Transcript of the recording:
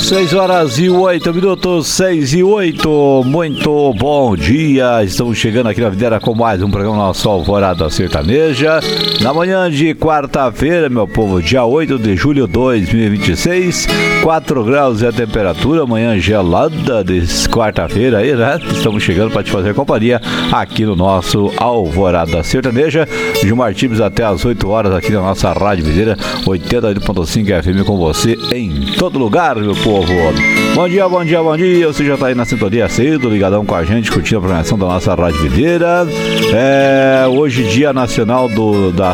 6h08, 6h08, muito bom dia, estamos chegando aqui na Videira com mais um programa nosso Alvorada Sertaneja, na manhã de quarta-feira, meu povo, dia 8 de julho de 2026, 4 graus é a temperatura, manhã gelada de quarta-feira aí, né? Estamos chegando para te fazer companhia aqui no nosso Alvorada Sertaneja, Gilmar Tibes até as 8 horas aqui na nossa Rádio Videira, 88.5 FM com você em todo lugar, meu povo. Bom dia, bom dia, bom dia. Você já está aí na sintonia cedo, ligadão com a gente, curtindo a programação da nossa Rádio Videira. Hoje, Dia Nacional da